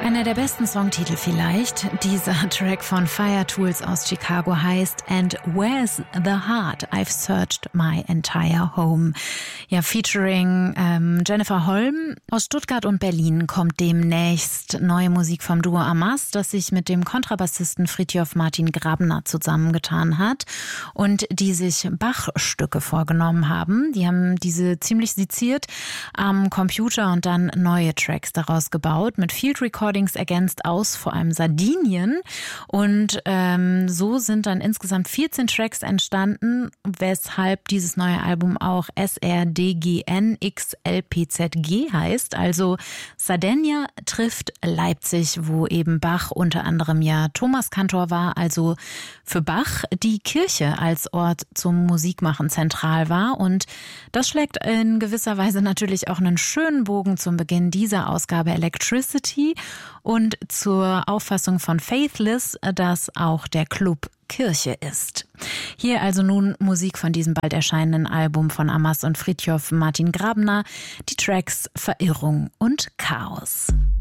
Einer der besten Songtitel vielleicht. Dieser Track von Fire Tools aus Chicago heißt And Where's the Heart? I've searched my entire home. Ja, featuring Jennifer Holm aus Stuttgart und Berlin kommt demnächst neue Musik vom Duo Amas, das sich mit dem Kontrabassisten Fridtjof Martin Grabner zusammengetan hat und die sich Bach-Stücke vorgenommen haben. Die haben diese ziemlich seziert am Computer und dann neue Tracks daraus gebaut, mit Field Recordings ergänzt aus vor allem Sardinien. Und so sind dann insgesamt 14 Tracks entstanden, weshalb dieses neue Album auch SRDGNXLPZG heißt. Also Sardinia trifft Leipzig, wo eben Bach unter anderem ja Thomaskantor war, also für Bach die Kirche als Ort zum Musikmachen zentral war. Und das schlägt in gewisser Weise natürlich auch einen schönen Bogen zum Beginn dieser Ausgabe Electricity und zur Auffassung von Faithless, dass auch der Club Kirche ist. Hier also nun Musik von diesem bald erscheinenden Album von Amas und Fridtjof Martin Grabner, die Tracks Verirrung und Chaos.